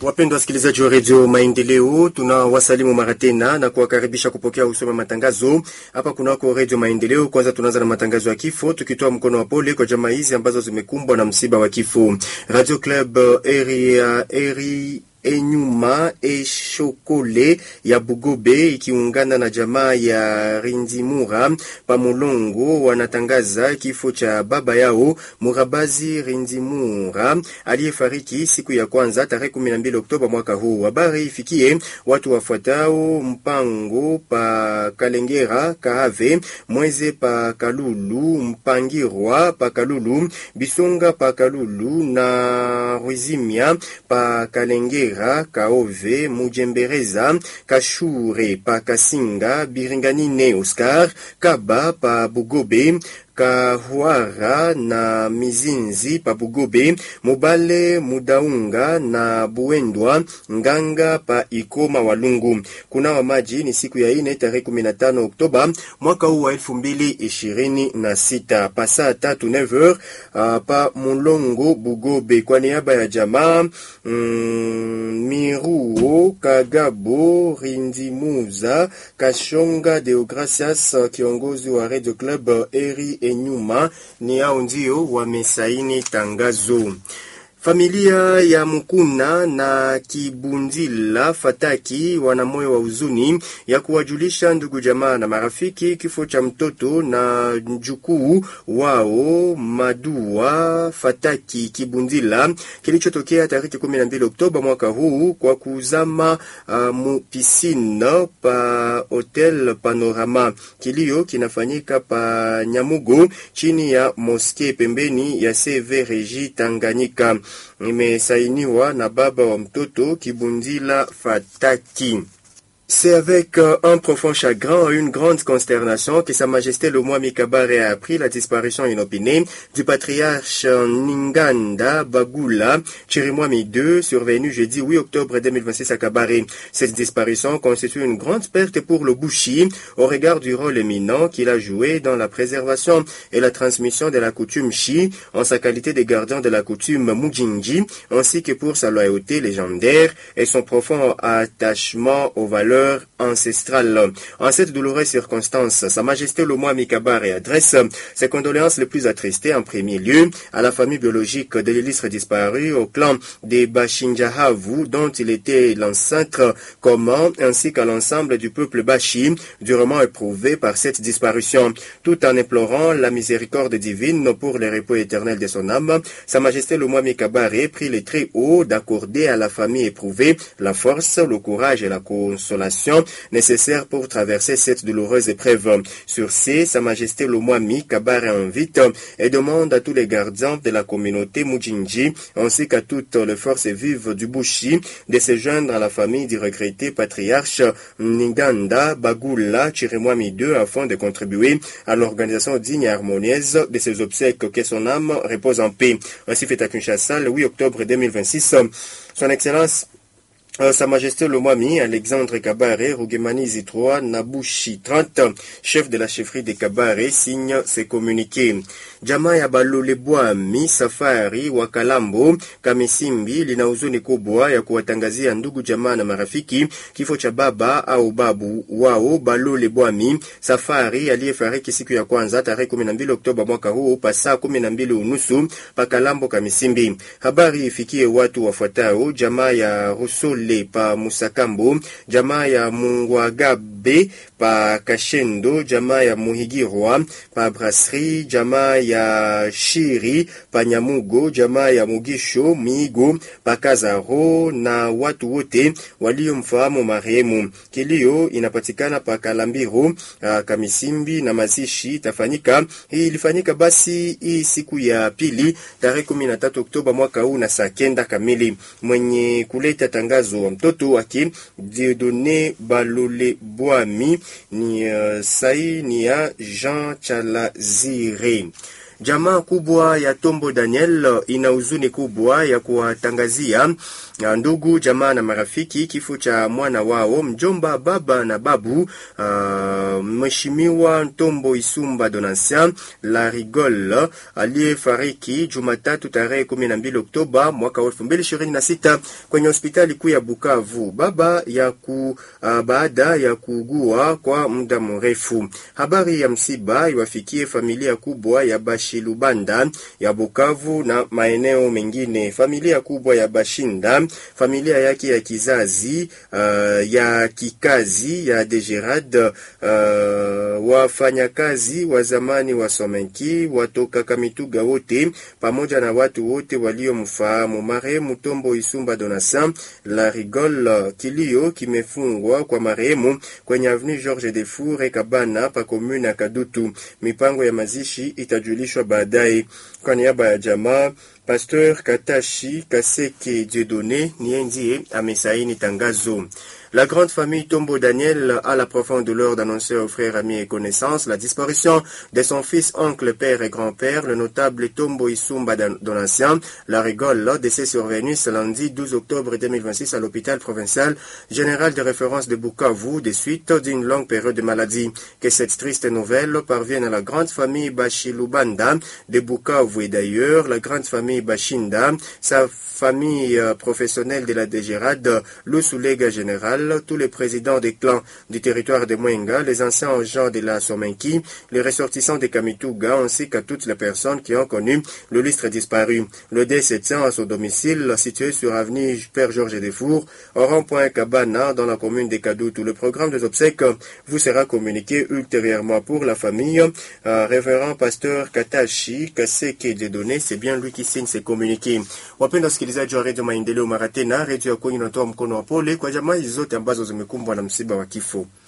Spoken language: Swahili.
Wapendwa wasikilizaji wa Radio Maendeleo, tunawasalimu mara tena na kuwakaribisha kupokea usome matangazo hapa kunako Radio Maendeleo. Kwanza tunaanza na matangazo ya kifo, tukitoa mkono wa pole kwa jamaa hizi ambazo zimekumbwa na msiba wa kifo. Radio Club Eri Enyuma Eshokole ya Bugobe ikiungana na jamaa ya Rindimura Pamulongo wanatangaza kifo cha baba yao Murabazi Rindimura aliyefariki siku ya kwanza tarehe 12 Oktoba mwaka huu. Habari ifikie watu wafuatao: Mpango pa Kalengera Kahave, Mweze pa Kalulu, Mpangirwa pa Kalulu, Bisonga pa Kalulu na Ruizimia pa Kalengera Kaove, Mujembereza, Kashure pa Kasinga, Biringanine Oscar, Kaba pa Bugobe, Kahuara na Mizinzi pa Bugobe, Mubale Mudaunga na Buendwa Nganga pa Ikoma Walungu. Kunawa maji ni siku ya 4 tarehe 15 Oktoba mwaka huu wa 2026 pasa 3:09 pa Mulongo Bugobe. Kwa niaba ya jamaa Miruo Kagabo Rindimuza Kashonga Deogracias, kiongozi wa Radio Club Eri Enyuma, ni hao ndio wamesaini tangazo. Familia ya Mukuna na Kibundila Fataki wana moyo wa huzuni ya kuwajulisha ndugu jamaa na marafiki kifo cha mtoto na mjukuu wao Madua Fataki Kibundila kilichotokea tarehe 12 Oktoba mwaka huu kwa kuzama mu piscine pa Hotel Panorama. Kilio kinafanyika pa Nyamugo chini ya moske pembeni ya CV Regi Tanganyika. Imesainiwa na baba wa mtoto Kibundila Fataki. C'est avec un profond chagrin et une grande consternation que Sa Majesté le Mwami Kabare a appris la disparition inopinée du patriarche Ninganda Bagula Chirimwami II, survenu jeudi 8 octobre 2026 à Kabare. Cette disparition constitue une grande perte pour le Bushi au regard du rôle éminent qu'il a joué dans la préservation et la transmission de la coutume Shi en sa qualité de gardien de la coutume Mujinji, ainsi que pour sa loyauté légendaire et son profond attachement aux valeurs ancestrales. En cette douloureuse circonstance, Sa Majesté le Mwami Kabare adresse ses condoléances les plus attristées en premier lieu à la famille biologique de l'illustre disparu, au clan des Bashinjahavu dont il était l'ancêtre commun, ainsi qu'à l'ensemble du peuple Bashi durement éprouvé par cette disparition. Tout en implorant la miséricorde divine pour le repos éternel de son âme, Sa Majesté le Mwami Kabare prie les très hauts d'accorder à la famille éprouvée la force, le courage et la consolation nécessaires pour traverser cette douloureuse épreuve. Sur ce, Sa Majesté le Mwami Kabare invite et demande à tous les gardiens de la communauté Mujinji ainsi qu'à toutes les forces vives du Bushi de se joindre à la famille du regretté patriarche Ninganda Bagula Chirimwami II afin de contribuer à l'organisation digne et harmonieuse de ses obsèques, que son âme repose en paix. Ainsi fait à Kinshasa le 8 octobre 2026. Son Excellence Sa Majesté le Mwami Alexandre Kabare Rugemani Zitroa Nabushi 30, chef de la chefferie de Kabare, signe ses communiqués. Jamaa ya Balole Bwami Safari wa Kalambo Kamisimbi lina huzuni kubwa ya kuwatangazia ndugu jamaa na marafiki kifo cha baba au babu wao Balole Bwami Safari aliyefariki siku ya kwanza tarehe 12 Oktoba mwaka huu pa saa 12:30 pa Kalambo Kamisimbi. Habari ifikie watu wafuatao: jamaa ya Rusole pa Musakambo, jamaa ya Mungwagabe pa Kashendo, jamaa ya Muhigirwa pa Brasserie, jamaa ya Shiri pa Nyamugo, jamaa ya Mugisho Migo pa Kazaro na watu wote waliomfahamu marehemu. Kilio inapatikana pa Kalambiro Kamisimbi na mazishi ilifanyika basi hii siku ya pili tarehe 13 Oktoba mwaka huu na saa 9 kamili. Mwenye kuleta tangazo wa mtoto wake Dieudonné Balole Bwami ni saini ya Jean Chalazire. Jamaa kubwa ya Tombo Daniel ina huzuni kubwa ya kuwatangazia ndugu, jamaa na marafiki kifo cha mwana wao, mjomba, baba na babu, Mheshimiwa Tombo Isumba Donatien La Rigole, aliyefariki Jumatatu tarehe 12 Oktoba mwaka 2026 kwenye hospitali kuu ya Bukavu baada ya kuugua kwa muda mrefu. Habari ya msiba iwafikie familia kubwa ya Bashilubanda ya Bukavu na maeneo mengine, familia kubwa ya Bashinda, familia yake ya kizazi, ya kikazi ya Degerad, wafanyakazi wa zamani wa Somenki, watoka Kamituga wote pamoja na watu wote waliomfahamu marehemu Tombo Isumba Donatien La Rigole. Kilio kimefungwa kwa marehemu kwenye avenue Georges Defour Kabana pa commune ya Kadutu. Mipango ya mazishi itajulishwa baadaye. Kwa niaba ya jamaa, Pasteur Katashi Kaseke Dieudonné ndiye amesaini tangazo. La grande famille Tombo Daniel a la profonde douleur d'annoncer aux frères, amis et connaissances la disparition de son fils, oncle, père et grand-père, le notable Tombo Isumba Donatien La Rigole, décès survenu ce lundi 12 octobre 2026 à l'hôpital provincial général de référence de Bukavu, des suites d'une longue période de maladie. Que cette triste nouvelle parvienne à la grande famille Bashilubanda de Bukavu et d'ailleurs la grande famille Bashinda, sa famille professionnelle de la Degerad, le sous-légat général, tous les présidents des clans du territoire de Mwenga, les anciens agents de la Somenki, les ressortissants de Kamituga, ainsi qu'à toutes les personnes qui ont connu le lustre disparu. Le décès tient à son domicile, situé sur avenue Père Georges Defour, au rond-point Kabana, dans la commune de Kadutu. Le programme des obsèques vous sera communiqué ultérieurement. Pour la famille, révérend pasteur Katashi Kaseke Dieudonné, c'est bien lui qui signe ses communiqués. Wapenda wasikilizaji wa Radio Maendeleo, mara tena Radio ya kwenye inatoa mkono wa pole kwa jamaa zote ambazo zimekumbwa na msiba wa kifo.